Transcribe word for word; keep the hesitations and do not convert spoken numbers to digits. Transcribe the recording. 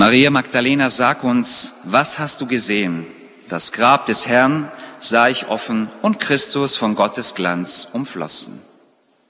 Maria Magdalena, sag uns, was hast du gesehen? Das Grab des Herrn sah ich offen und Christus von Gottes Glanz umflossen.